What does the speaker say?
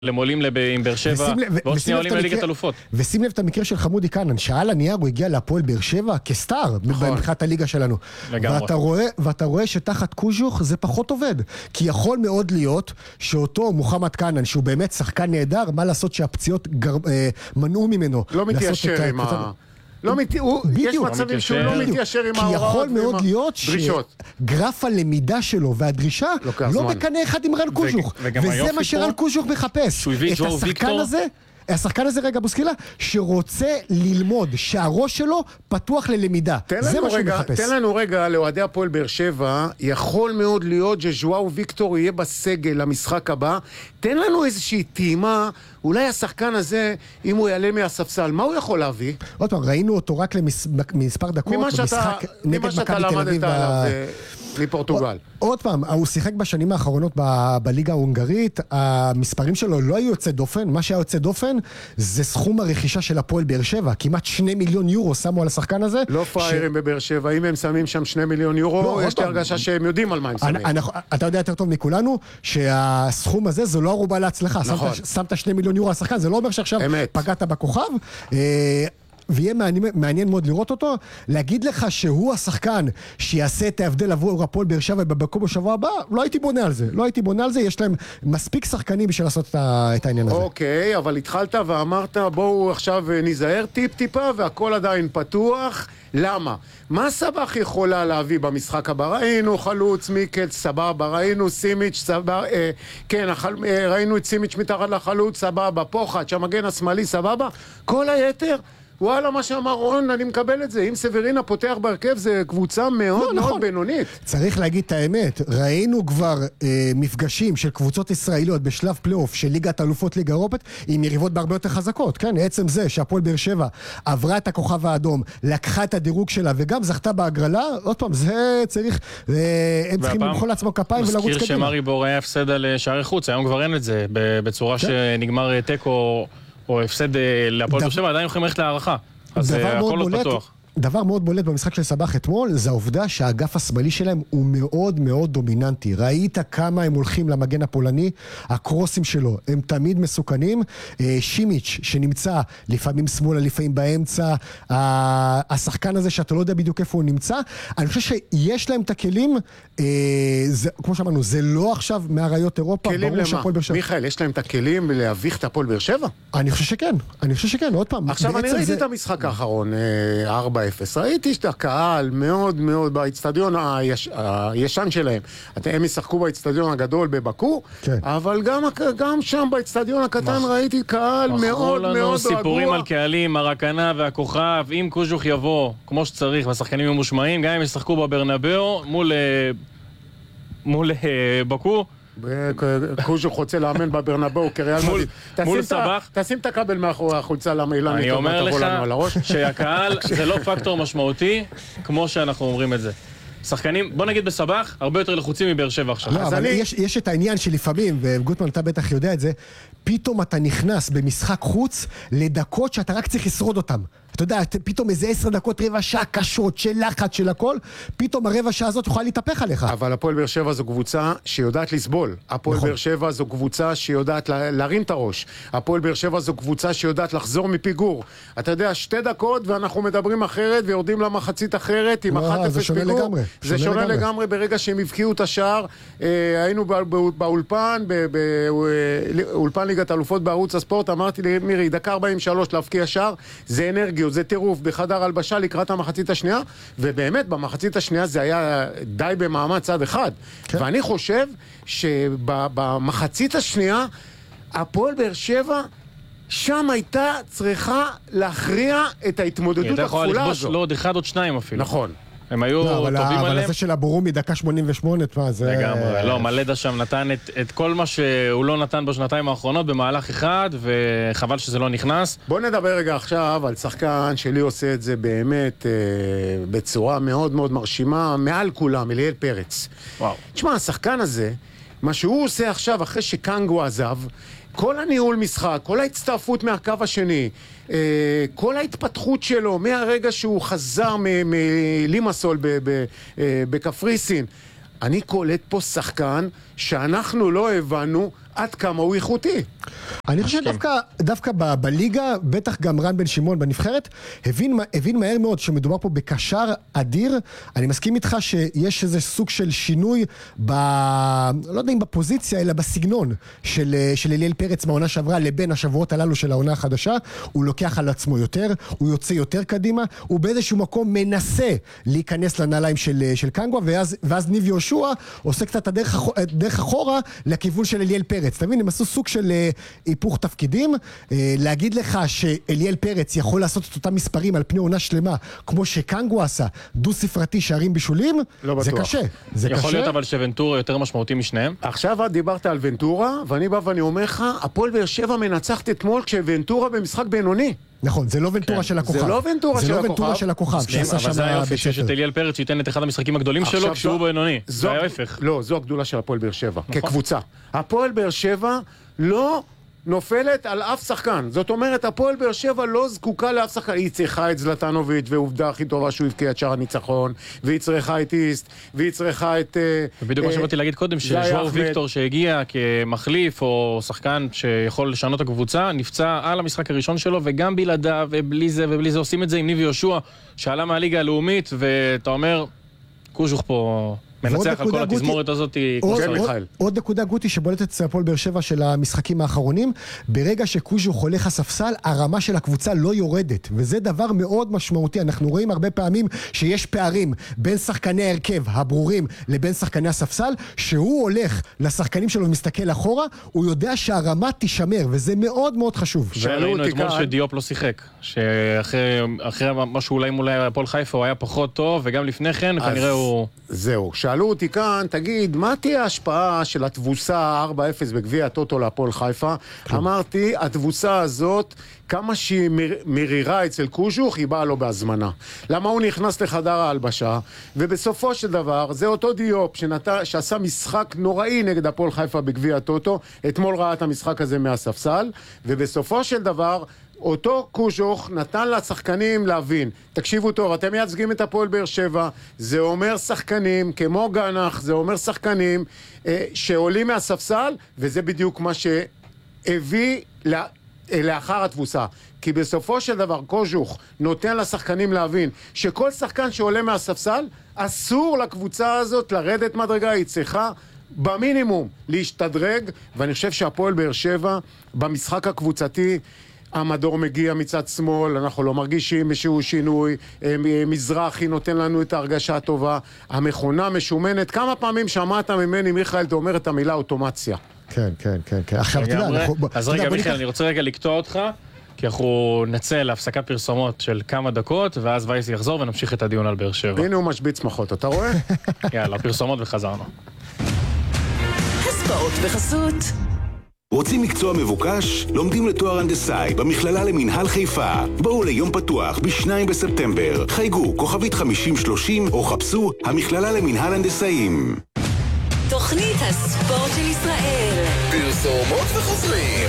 הם עולים עם באר שבע, ועוד שנייה עולים לליגת אלופות. ושים לב את המקרה של חמודי קאנן, שעל הנייר הוא הגיע להפועל באר שבע כסטאר, מבחינת הליגה שלנו. ואתה רואה שתחת קוז'וך זה פחות עובד. כי יכול מאוד להיות שאותו מוחמד קאנן, שהוא באמת שחקן נהדר, מה לעשות שהפציעות מנעו ממנו. לא מתיישר עם ה... יש מצבים שהוא לא מתיישר עם ההוראות. כי יכול מאוד להיות שגרף הלמידה שלו והדרישה לא מקנה אחד עם רן קוז'וך. וזה מה שרן קוז'וך מחפש. את השחקן הזה רגע בוסקילה, שרוצה ללמוד, שהראש שלו פתוח ללמידה. זה מה שהוא מחפש. תן לנו רגע, לאוהדי הפועל באר שבע, יכול מאוד להיות שז'ואאו ויקטור יהיה בסגל למשחק הבא. תן לנו איזושהי טעימה, אולי השחקן הזה, אם הוא יעלה מהספסל, מה הוא יכול להביא? עוד פעם, ראינו אותו רק למספר דקות במשחק נגד מכבי תל אביב מפורטוגל. עוד פעם, הוא שיחק בשנים האחרונות בליגה ההונגרית, המספרים שלו לא היו יוצא דופן, מה שהיה יוצא דופן זה סכום הרכישה של הפועל באר שבע, כמעט 2 מיליון יורו שמו על השחקן הזה. לא פריירים בבאר שבע, אם הם שמים שם 2 מיליון יורו, יש לי הרגשה שהם יודעים על מה הם שמים. אתה יודע יותר טוב מכולנו, שהסכום הזה זו לא ערובה להצלחה, שמת 2 מיליון יורו על השחקן, זה לא אומר שעכשיו פגעת בכוכב, ויהיה מעניין מאוד לראות אותו, להגיד לך שהוא השחקן שיעשה את ההבדל עבור הפועל באר שבע ובקום בשבוע הבא, לא הייתי בונה על זה, יש להם מספיק שחקנים בשביל לעשות את העניין הזה. אוקיי, אבל התחלת ואמרת, בואו עכשיו ניזהר טיפה והכל עדיין פתוח, למה? מה סבח יכולה להביא במשחק הבא? ראינו חלוץ, מיקל, סבבה, ראינו סימיץ', סבבה, כן, ראינו את סימיץ' מתחת לחלוץ, סבבה, פוחד, שהמגן השמאלי, סבבה, כל היתר וואלה, מה שאמר רון, אני מקבל את זה. אם סברינה פותח בהרכב, זה קבוצה מאוד מאוד בינונית. צריך להגיד את האמת. ראינו כבר מפגשים של קבוצות ישראליות בשלב פלייאוף של ליגת אלופות ליגה אירופית, עם יריבות בהרבה יותר חזקות. כן, עצם זה שהפועל באר שבע עברה את הכוכב האדום, לקחה את הדירוג שלה, וגם זכתה בהגרלה, עוד פעם, זה צריך, הם צריכים למחוא לעצמו כפיים ולרוץ קדימה. מזכיר שמרי בור היה הפסד על שערי חוץ, היום כבר אין את זה, בצורה שנגמר טקו או הפסד להפועל באר שבע, עדיין יכולים ללכת להערכה. אז הכל לא פתוח. דבר מאוד בולט במשחק של סבח אתמול, זה העובדה שהאגף השמאלי שלהם הוא מאוד מאוד דומיננטי. ראית כמה הם הולכים למגן הפולני, הקרוסים שלו הם תמיד מסוכנים. שימיץ' שנמצא לפעמים שמאלה, לפעמים באמצע, השחקן הזה שאתה לא יודע בדיוק איפה הוא נמצא, אני חושב שיש להם את הכלים, כמו שאמרנו, זה לא עכשיו מהראיות אירופה. כלים למה? מיכאל, יש להם את הכלים להביך את הפועל באר שבע? אני חושב שכן, עוד פעם. עכשיו אני ראיתי את המשחק האחרון, 4-0. ראיתי שאתה קהל מאוד מאוד באצטדיון הישן שלהם. הם ישחקו באצטדיון הגדול בבקו, אבל גם שם באצטדיון הקטן ראיתי קהל מאוד מאוד רגוע. מכרו לנו סיפורים על קהלים, הרקנה והכוכב, אם קוז'וך יבוא כמו שצריך, והשחקנים יהיו מושמעים, גם אם ישחקו בברנבאו מול בקו, קוז'וך רוצה לאמן בברנבאו כריאל מדריד. מול סבח. תשים את הכבל מאחורי החולצה למילן. אני אומר לך שהקהל זה לא פקטור משמעותי כמו שאנחנו אומרים את זה. שחקנים, בוא נגיד בסבח, הרבה יותר לחוצים מבאר שבע עכשיו. לא, אבל יש את העניין שלפעמים, וגוטמן אתה בטח יודע את זה, פתאום אתה נכנס במשחק חוץ לדקות שאתה רק צריך לשרוד אותם. אתה יודע, פתאום איזה 10 דקות, רבע שעה קשות, של לחץ, של הכל, פתאום הרבע שעה הזאת יכולה להתהפך עליך. אבל הפועל באר שבע זו קבוצה שיודעת לסבול. הפועל באר שבע זו קבוצה שיודעת להרים את הראש. הפועל באר שבע זו קבוצה שיודעת לחזור מפיגור. אתה יודע, 2 דקות ואנחנו מדברים אחרת ויורדים למחצית אחרת עם 1-0 פיגור. זה שונה לגמרי ברגע שהם הבקיעו את השער. היינו באולפן, באולפן ליגת אלופות בערוץ הספורט, אמרתי לי, מירי, דקה 43 להבקיע שער, זה אנרגיות, זה טירוף בחדר הלבשה לקראת המחצית השנייה, ובאמת במחצית השנייה זה היה די במאמץ צד אחד. ואני חושב שבמחצית השנייה הפועל באר שבע שם הייתה צריכה להכריע את ההתמודדות הכפולה הזו. לא עוד 1 עוד 2 אפילו. נכון. הם היו טובים עליהם. אבל זה של הבורומי, דקה 88, זה... לגמרי, לא, מלדה שם נתן את כל מה שהוא לא נתן בשנתיים האחרונות במהלך אחד, וחבל שזה לא נכנס. בוא נדבר רגע עכשיו על שחקן שלי עושה את זה באמת בצורה מאוד מאוד מרשימה, מעל כולם, אליאל פרץ. וואו. תשמע, השחקן הזה, מה שהוא עושה עכשיו אחרי שקנגו עזב, כל הניהול משחק, כל ההצטרפות מהקו השני, כל ההתפתחות שלו מהרגע שהוא חזר מלימסול בקפריסין, אני קולט פה שחקן שאנחנו לא הבנו עד כמה הוא איכותי. אני חושב דווקא בליגה, בטח גם רן בן שמעון בנבחרת, הבין מהר מאוד שמדובר פה בקשר אדיר. אני מסכים איתך שיש איזה סוג של שינוי לא יודע אם בפוזיציה, אלא בסגנון של אליאל פרץ מהעונה שעברה לבין השבועות הללו של העונה החדשה. הוא לוקח על עצמו יותר, הוא יוצא יותר קדימה, הוא באיזשהו מקום מנסה להיכנס לנעליים של קנגווה, ואז ניב יהושע עושה קצת דרך אחורה לכיוון של אליאל פרץ. תבין, הם עשו סוג של היפוך תפקידים. להגיד לך שאליאל פרץ יכול לעשות את אותם מספרים על פני עונה שלמה, כמו שקנגווה עשה, דו ספרתי שערים בישולים, לא זה קשה. יכול להיות אבל שוונטורה יותר משמעותי משניהם. עכשיו את דיברת על ונטורה, ואני בא ואני אומר לך, הפועל באר שבע מנצחת אתמול כשוונטורה במשחק בינוני. נכון, זה לא ונטורה של הכוכב. זה לא ונטורה של הכוכב. אבל זה היופי שיש את אליאל פרץ שייתן את אחד המשחקים הגדולים שלו כשהוא בינוני. זה ההפך. לא, זו הגדולה של הפועל באר שבע, כקבוצה. הפועל באר שבע לא נופלת על אף שחקן. זאת אומרת, הפועל באר שבע לא זקוקה לאף שחקן. היא צריכה את זלטנוביץ', ועובדה הכי טובה שהוא הבקיע את שער הניצחון, והיא צריכה את איסט, והיא צריכה את... ובדיוק מה שבאתי להגיד קודם, שז'ואר ויקטור שהגיע כמחליף או שחקן שיכול לשנות את הקבוצה, נפצע על המשחק הראשון שלו, וגם בלעדיו ובלי זה עושים את זה עם ניב יהושע, שעלה מהליגה הלאומית, ואתה אומר, קוז'וך פה... מנצח על כל התזמורת הזאת. עוד נקודה גוטי שבולטת אצל הפועל באר שבע של המשחקים האחרונים, ברגע שקוז'וך הולך הספסל, הרמה של הקבוצה לא יורדת, וזה דבר מאוד משמעותי. אנחנו רואים הרבה פעמים שיש פערים בין שחקני ההרכב הברורים לבין שחקני הספסל, שהוא הולך לשחקנים שלו ומסתכל אחורה, הוא יודע שהרמה תישמר, וזה מאוד מאוד חשוב. וראינו אתמול שדיופ לא שיחק, שאחרי משהו אולי מול הפועל חיפה הוא היה פחות טוב, וגם לפני כן כנראה הוא... זהו, שאלו אותי כאן, תגיד, מה תהיה ההשפעה של התבוסה 4-0 בגביע הטוטו להפועל חיפה? אמרתי, התבוסה הזאת, כמה שהיא מרירה אצל קוז'וך, היא באה לו בהזמנה. למה הוא נכנס לחדר ההלבשה, ובסופו של דבר, זה אותו דיופ שעשה משחק נוראי נגד הפועל חיפה בגביע הטוטו, אתמול ראה את המשחק הזה מהספסל, ובסופו של דבר, אותו קוז'וך נתן לשחקנים להבין, תקשיבו טוב, אתם מייצגים את הפועל באר שבע, זה אומר שחקנים כמו גנח, זה אומר שחקנים שעולים מהספסל, וזה בדיוק מה שהביא לאחר התבוסה. כי בסופו של דבר קוז'וך נותן לשחקנים להבין שכל שחקן שעולה מהספסל, אסור לקבוצה הזאת לרדת מדרגה, היא צריכה במינימום להשתדרג, ואני חושב שהפועל באר שבע במשחק הקבוצתי, המדור מגיע מצד שמאל, אנחנו לא מרגישים איזשהו שינוי, מזרחי נותן לנו את ההרגשה הטובה, המכונה משומנת. כמה פעמים שמעת ממני, מיכאל, אתה אומר את המילה אוטומציה? כן, כן, כן, כן. עכשיו תדע, אז רגע, מיכאל, אני רוצה רגע לקטוע אותך, כי אנחנו נצא להפסקת פרסומות של כמה דקות, ואז וייס יחזור ונמשיך את הדיון על באר שבע. הנה הוא משביץ מחאות, אתה רואה? יאללה, פרסומות וחזרנו. הספעות בחסות. רוצים מקצוע מבוקש? לומדים לתואר הנדסאי במכללה למינהל חיפה. בואו ליום פתוח ב-2 בספטמבר. חייגו כוכבית 5030 או חפשו המכללה למינהל הנדסאים. תוכנית הספורט של ישראל. פרסומות וחוזרים.